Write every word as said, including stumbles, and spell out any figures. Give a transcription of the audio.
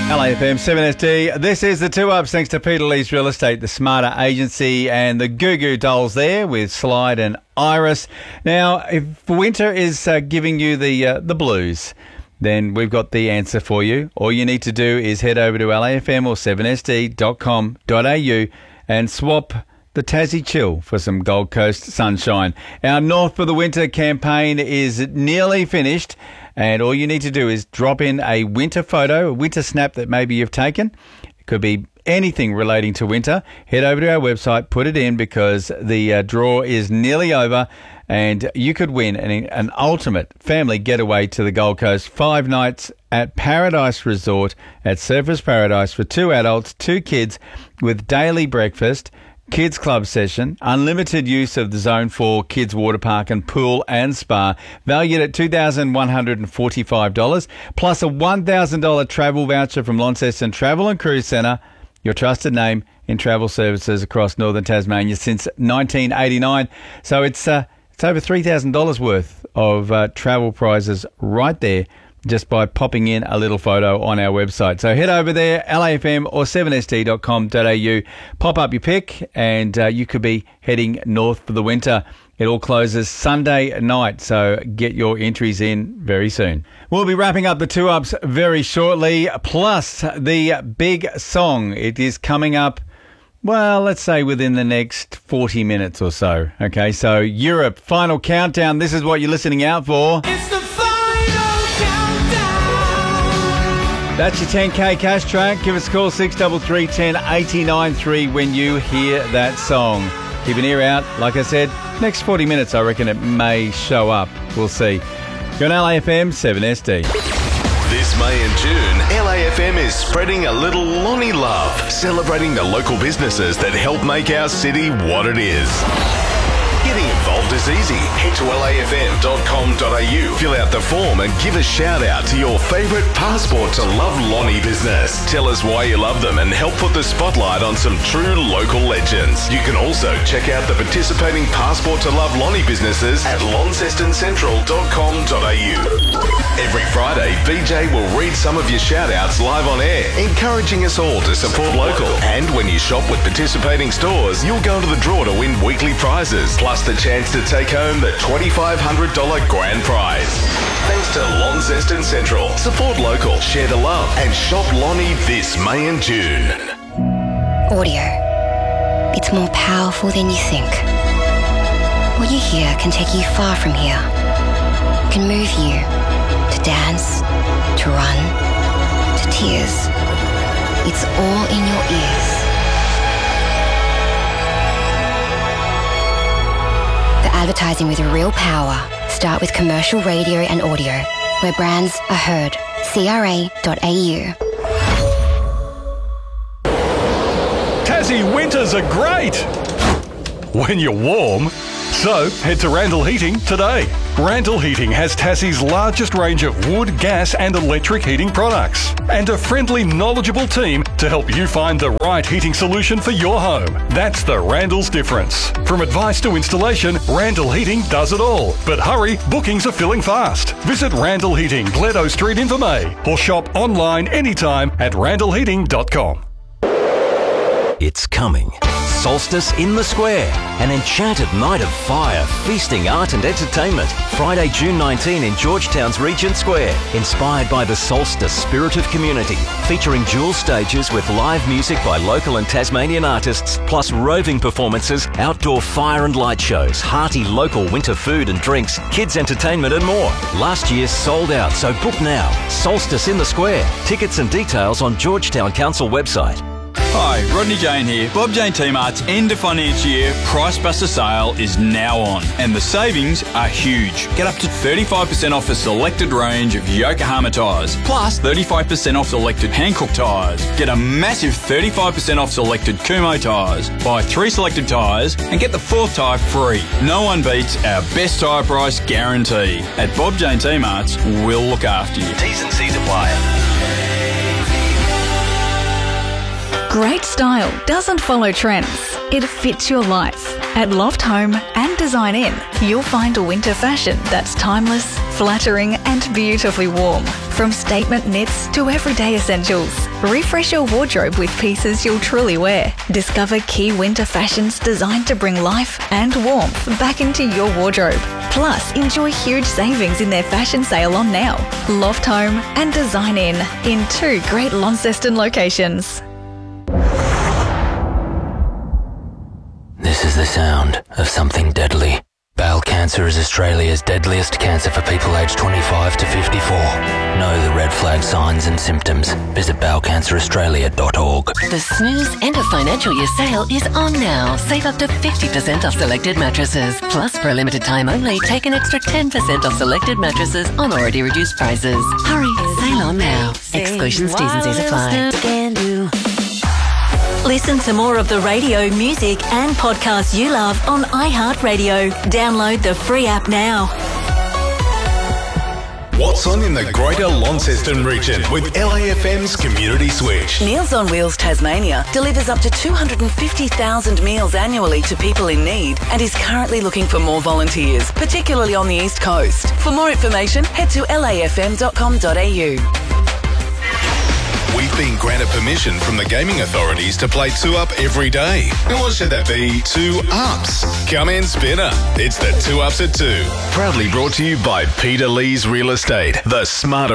L A F M seven S D. This is the Two Ups thanks to Peter Lee's Real Estate, the Smarter Agency, and the Goo Goo Dolls there with Slide and Iris. Now, if winter is uh, giving you the uh, the blues, then we've got the answer for you. All you need to do is head over to L A F M or seven S D dot com dot A U and swap the Tassie Chill for some Gold Coast sunshine. Our North for the Winter campaign is nearly finished, and all you need to do is drop in a winter photo, a winter snap that maybe you've taken. It could be anything relating to winter. Head over to our website, put it in, because the uh, draw is nearly over, and you could win an, an ultimate family getaway to the Gold Coast. Five nights at Paradise Resort at Surfers Paradise for two adults, two kids, with daily breakfast, kids club session, unlimited use of the Zone four kids water park and pool and spa, valued at two thousand one hundred forty-five dollars, plus a one thousand dollars travel voucher from Launceston Travel and Cruise Centre, your trusted name in travel services across northern Tasmania since nineteen eighty-nine. So it's uh, it's over three thousand dollars worth of uh, travel prizes right there, just by popping in a little photo on our website. So head over there, L A F M or seven S D dot com dot A U, pop up your pick, and uh, you could be heading north for the winter. It all closes Sunday night, so get your entries in very soon. We'll be wrapping up the Two Ups very shortly, plus the big song. It is coming up, well, let's say within the next forty minutes or so. Okay, so Europe, final countdown. This is what you're listening out for. It's the That's your ten K cash track. Give us a call, six three three, one zero, eight nine three when you hear that song. Keep an ear out. Like I said, next forty minutes I reckon it may show up. We'll see. You're on L A F M seven S D. This May and June, L A F M is spreading a little Lonnie love, celebrating the local businesses that help make our city what it is. Getting involved is easy. Head to L A F M dot com dot A U, fill out the form and give a shout out to your favourite Passport to Love Lonnie business. Tell us why you love them and help put the spotlight on some true local legends. You can also check out the participating Passport to Love Lonnie businesses at launceston central dot com dot A U. Every Friday, B J will read some of your shout outs live on air, encouraging us all to support local. And when you shop with participating stores, you'll go into the draw to win weekly prizes, plus the chance to take home the twenty-five hundred dollars grand prize. Thanks to Launceston Central. Support local, share the love, and shop Lonnie this May and June. Audio. It's more powerful than you think. What you hear can take you far from here. Can move you to dance, to run, to tears. It's all in your ears. Advertising with real power. Start with commercial radio and audio, where brands are heard. C R A dot A U. Tassie winters are great when you're warm. So head to Randall Heating today. Randall Heating has Tassie's largest range of wood, gas and electric heating products, and a friendly, knowledgeable team to help you find the right heating solution for your home. That's the Randall's difference. From advice to installation, Randall Heating does it all. But hurry, bookings are filling fast. Visit Randall Heating, Gledo Street in Vermey, or shop online anytime at randall heating dot com. It's coming. Solstice in the Square, an enchanted night of fire, feasting, art and entertainment. Friday, June nineteenth in Georgetown's Regent Square. Inspired by the Solstice spirit of community. Featuring dual stages with live music by local and Tasmanian artists, plus roving performances, outdoor fire and light shows, hearty local winter food and drinks, kids entertainment and more. Last year sold out, so book now. Solstice in the Square. Tickets and details on Georgetown Council website. Hi, Rodney Jane here. Bob Jane T-Mart's end of financial year Price Buster sale is now on, and the savings are huge. Get up to thirty-five percent off a selected range of Yokohama tyres, plus thirty-five percent off selected Hankook tyres. Get a massive thirty-five percent off selected Kumho tyres. Buy three selected tyres and get the fourth tyre free. No one beats our best tyre price guarantee. At Bob Jane T-Mart's, we'll look after you. T's and C's apply. Great style doesn't follow trends. It fits your life. At Loft Home and Design Inn, you'll find a winter fashion that's timeless, flattering and beautifully warm. From statement knits to everyday essentials, refresh your wardrobe with pieces you'll truly wear. Discover key winter fashions designed to bring life and warmth back into your wardrobe. Plus, enjoy huge savings in their fashion sale on now. Loft Home and Design Inn in two great Launceston locations. This is the sound of something deadly. Bowel cancer is Australia's deadliest cancer for people aged twenty-five to fifty-four. Know the red flag signs and symptoms. Visit bowel cancer australia dot org. The Snooze End of Financial Year sale is on now. Save up to fifty percent off selected mattresses. Plus, for a limited time only, take an extra ten percent off selected mattresses on already reduced prices. Hurry, sale on now. Exclusions, T's and C's apply. Listen to more of the radio, music and podcasts you love on iHeartRadio. Download the free app now. What's on in the Greater Launceston region with L A F M's Community Switch? Meals on Wheels Tasmania delivers up to two hundred fifty thousand meals annually to people in need and is currently looking for more volunteers, particularly on the East Coast. For more information, head to L A F M dot com dot A U. We've been granted permission from the gaming authorities to play Two Up every day. Or should that be Two Ups? Come in, Spinner. It's the Two Ups at Two. Proudly brought to you by Peter Lee's Real Estate, the smarter